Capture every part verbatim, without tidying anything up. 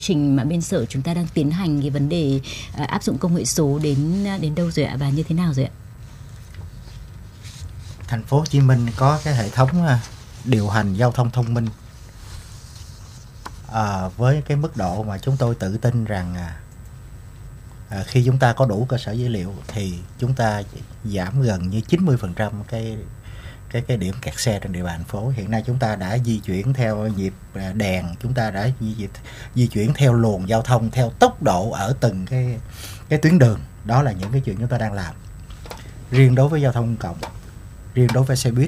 trình mà bên sở chúng ta đang tiến hành cái vấn đề à, áp dụng công nghệ số đến đến đâu rồi ạ và như thế nào rồi ạ? Thành phố Hồ Chí Minh có cái hệ thống điều hành giao thông thông minh à, với cái mức độ mà chúng tôi tự tin rằng à, khi chúng ta có đủ cơ sở dữ liệu thì chúng ta giảm gần như chín mươi phần trăm cái cái cái điểm kẹt xe trên địa bàn thành phố. Hiện nay chúng ta đã di chuyển theo nhịp đèn, chúng ta đã di, di chuyển theo luồng giao thông, theo tốc độ ở từng cái cái tuyến đường. Đó là những cái chuyện chúng ta đang làm. Riêng đối với giao thông công cộng, riêng đối với xe buýt,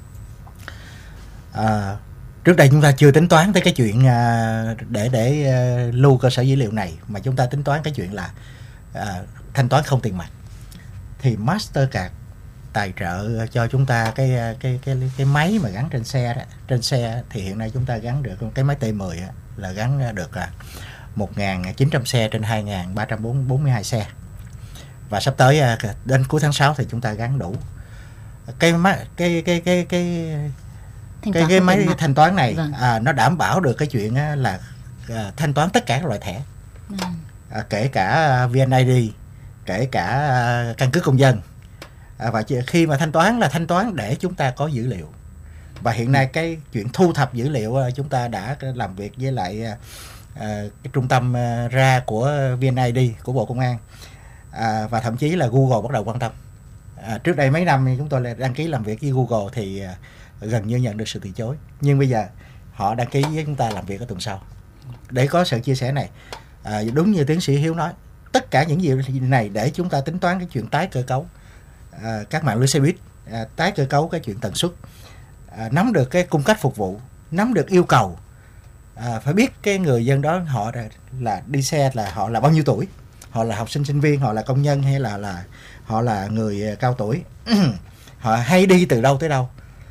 à, trước đây chúng ta chưa tính toán tới cái chuyện à, để để à, lưu cơ sở dữ liệu này, mà chúng ta tính toán cái chuyện là à, thanh toán không tiền mặt. Thì Mastercard tài trợ cho chúng ta cái cái cái cái máy mà gắn trên xe đó. Trên xe thì hiện nay chúng ta gắn được cái máy T mười á, là gắn được là một nghìn chín trăm xe trên hai nghìn ba trăm bốn mươi hai xe. Và sắp tới đến cuối tháng sáu thì chúng ta gắn đủ cái máy cái cái cái cái thanh cái cái máy thanh toán này. Vâng. À, nó đảm bảo được cái chuyện là à, thanh toán tất cả các loại thẻ. Vâng. À, kể cả vê en i đê, kể cả à, căn cước công dân. À, và khi mà thanh toán là thanh toán để chúng ta có dữ liệu. Và hiện nay cái chuyện thu thập dữ liệu chúng ta đã làm việc với lại à, cái trung tâm à, ra của vê en i đê của Bộ Công an, à, và thậm chí là Google bắt đầu quan tâm. À, trước đây mấy năm chúng tôi đăng ký làm việc với Google thì à, gần như nhận được sự từ chối. Nhưng bây giờ họ đăng ký với chúng ta làm việc ở tuần sau. Để có sự chia sẻ này, à, đúng như tiến sĩ Hiếu nói, tất cả những gì này để chúng ta tính toán cái chuyện tái cơ cấu À, các mạng lưới xe buýt, à, tái cơ cấu cái chuyện tần suất, à, nắm được cái cung cách phục vụ, nắm được yêu cầu, à, phải biết cái người dân đó họ là, là đi xe là họ là bao nhiêu tuổi, họ là học sinh sinh viên, họ là công nhân hay là là họ là người cao tuổi, họ hay đi từ đâu tới đâu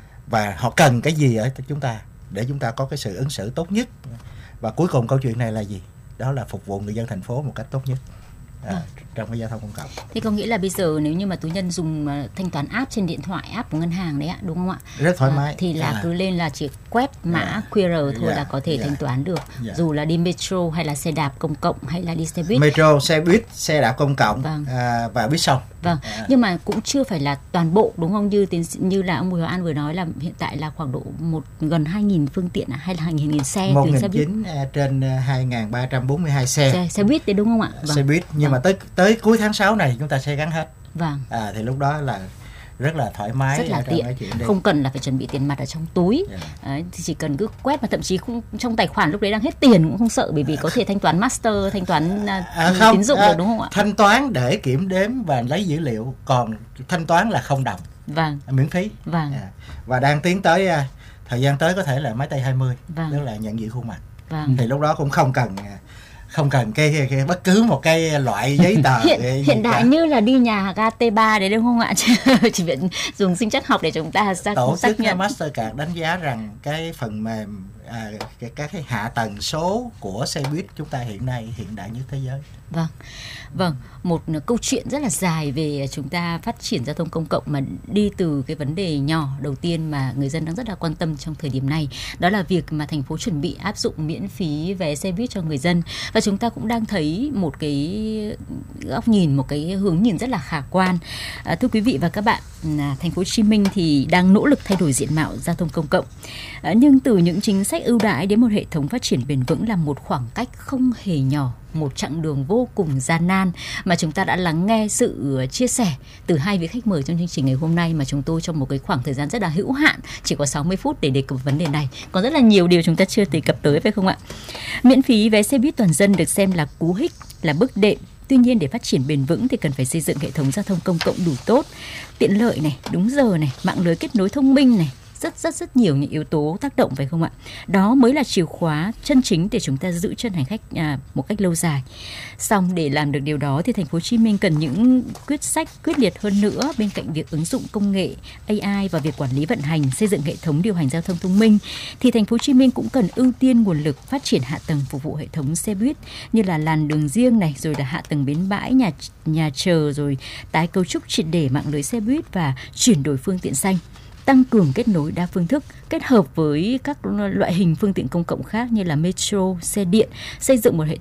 và họ cần cái gì ở chúng ta để chúng ta có cái sự ứng xử tốt nhất. Và cuối cùng câu chuyện này là gì? Đó là phục vụ người dân thành phố một cách tốt nhất. À, trong cái giao thông công cộng. Thì có nghĩa là bây giờ nếu như mà tú nhân dùng uh, thanh toán app trên điện thoại, app của ngân hàng đấy ạ, đúng không ạ? Rất thoải mái. À, thì là à. cứ lên là chỉ quét mã yeah. quy rờ thôi yeah. là có thể yeah. thanh toán được. Yeah. Dù là đi metro hay là xe đạp công cộng hay là đi xe buýt. Metro, xe buýt, xe đạp công cộng vâng. à, và buýt sông. Vâng. À. Nhưng mà cũng chưa phải là toàn bộ đúng không? Như tiến như là ông Bùi Hoàng An vừa nói là hiện tại là khoảng độ một gần hai nghìn phương tiện hay là hai nghìn xe một nghìn chín trăm trên hai nghìn ba trăm bốn mươi hai xe. Xe, xe buýt đấy đúng không ạ? Vâng. Xe buýt nhưng vâng. mà tới tới cuối tháng sáu này chúng ta sẽ gắn hết. Vâng. À, thì lúc đó là rất là thoải mái, rất là tiện, không cần là phải chuẩn bị tiền mặt ở trong túi. Yeah. Đấy, thì chỉ cần cứ quét, mà thậm chí không trong tài khoản lúc đấy đang hết tiền cũng không sợ, bởi vì có thể thanh toán master, thanh toán à, không, tín dụng à, được đúng không ạ? Thanh toán để kiểm đếm và lấy dữ liệu, còn thanh toán là không đồng. Vâng. Miễn phí. Vâng. À, và đang tiến tới thời gian tới có thể là máy tay hai mươi, vâng. tức là nhận diện khuôn mặt. Vâng. Thì lúc đó cũng không cần không cần cái, cái, cái bất cứ một cái loại giấy tờ hiện, hiện đại cả. Như là đi nhà ga T ba đấy đúng không ạ? Chỉ việc dùng sinh trắc học để chúng ta xác, tổ xác chức nhận. Mastercard đánh giá rằng cái phần mềm à, cái, các cái hạ tầng số của xe buýt chúng ta hiện nay hiện đại nhất thế giới. Vâng, vâng, một câu chuyện rất là dài về chúng ta phát triển giao thông công cộng mà đi từ cái vấn đề nhỏ đầu tiên mà người dân đang rất là quan tâm trong thời điểm này, đó là việc mà thành phố chuẩn bị áp dụng miễn phí vé xe buýt cho người dân. Và chúng ta cũng đang thấy một cái góc nhìn, một cái hướng nhìn rất là khả quan. À, thưa quý vị và các bạn, à, thành phố Hồ Chí Minh thì đang nỗ lực thay đổi diện mạo giao thông công cộng. À, nhưng từ những chính sách ưu đãi đến một hệ thống phát triển bền vững là một khoảng cách không hề nhỏ, một chặng đường vô cùng gian nan mà chúng ta đã lắng nghe sự chia sẻ từ hai vị khách mời trong chương trình ngày hôm nay, mà chúng tôi trong một cái khoảng thời gian rất là hữu hạn, chỉ có sáu mươi phút để đề cập vấn đề này. Còn rất là nhiều điều chúng ta chưa đề cập tới, phải không ạ? Miễn phí vé xe buýt toàn dân được xem là cú hích, là bước đệm. Tuy nhiên để phát triển bền vững thì cần phải xây dựng hệ thống giao thông công cộng đủ tốt, tiện lợi này, đúng giờ này, mạng lưới kết nối thông minh này, rất rất rất nhiều những yếu tố tác động, phải không ạ? Đó mới là chìa khóa chân chính để chúng ta giữ chân hành khách à, một cách lâu dài. Song để làm được điều đó thì thành phố Hồ Chí Minh cần những quyết sách quyết liệt hơn nữa. Bên cạnh việc ứng dụng công nghệ a i vào việc quản lý vận hành, xây dựng hệ thống điều hành giao thông thông minh, thì thành phố Hồ Chí Minh cũng cần ưu tiên nguồn lực phát triển hạ tầng phục vụ hệ thống xe buýt như là làn đường riêng này, rồi là hạ tầng bến bãi, nhà nhà chờ, rồi tái cấu trúc triệt để mạng lưới xe buýt và chuyển đổi phương tiện xanh, tăng cường kết nối đa phương thức, kết hợp với các loại hình phương tiện công cộng khác như là metro, xe điện, xây dựng một hệ